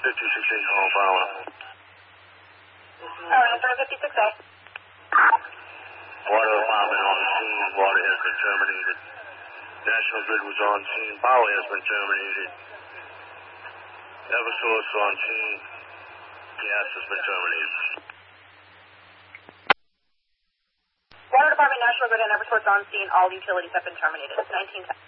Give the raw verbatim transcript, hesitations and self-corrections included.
fifty-six A call following. Oh, answer fifty-six A. Water department on the scene. Water has been terminated. National Grid was on scene. Power has been terminated. Eversource on scene. Gas has been terminated. Water Department, National Grid, and Eversource on scene. All utilities have been terminated. nineteen ten.